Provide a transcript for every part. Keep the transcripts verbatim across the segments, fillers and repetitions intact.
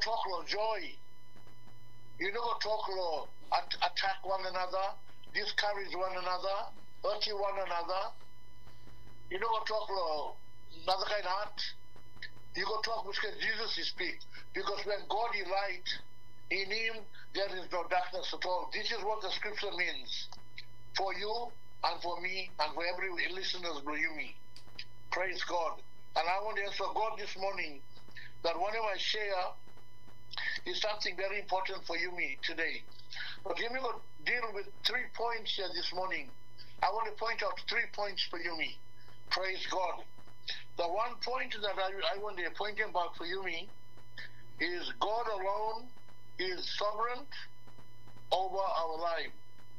talk lo joy. You know go talk lo at, attack one another, discourage one another, hurt one another. You know go talk lo another kind of heart. You go talk which can Jesus is speak. Because when God is light, in him there is no darkness at all. This is what the scripture means. For you and for me and for every listeners below me. Praise God. And I want to answer God this morning that whatever I share is something very important for you me today. But let me go deal with three points here this morning. I want to point out three points for you me. Praise God. The one point that I, I want to point about for you me is God alone is sovereign over our life.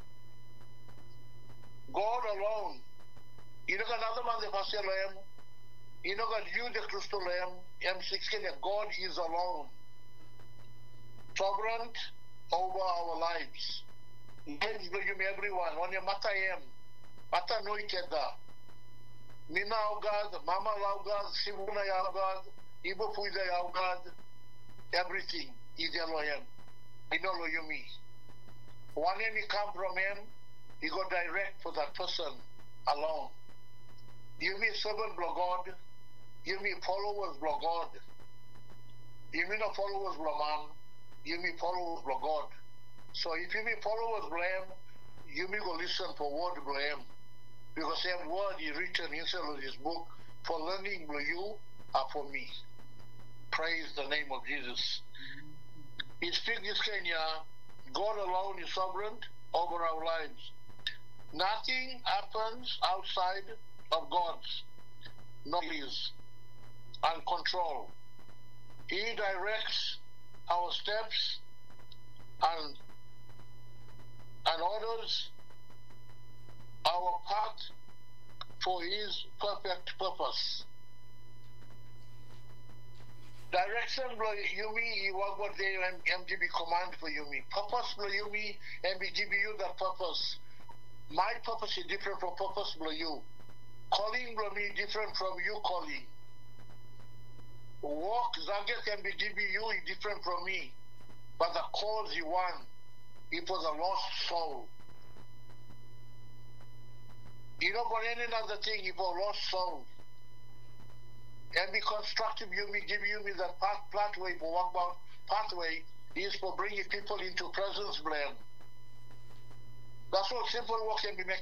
God alone. You know another man the Pastor Lamb. You know that you the Crystal Lamb. M sixteen God is alone. Sovereign over our lives. Lives for you everyone. When you mata am. Mata no ikeda. Mina God, Mama God, Simuna God, Ibo Puida God. Everything is Elohim. You know you me. One enemy come from him, he go direct for that person alone. You mean servant blow God, you mean followers blow God. You mean no followers blow man, you mean followers blow God. So if you mean followers blow him, you mean go listen for word blow him. Because every word is written inside of this book for learning blow you or for me. Praise the name of Jesus. He speaks this Kenya, God alone is sovereign over our lives. Nothing happens outside of God's knowledge and control. He directs our steps and, and orders our path for his perfect purpose. Direction blow you me, you want what they M G B command for you me. Purpose blow you me, and we give you that purpose. My purpose is different from purpose blow you. Calling blow me different from you calling. Walk Zaget and be give you is different from me. But the cause you want, it was a lost soul. You know, for any other thing, it was a lost soul. And be constructive, you me give you me that path, pathway for one about pathway is for bringing people into presence blame. That's what simple work can be made.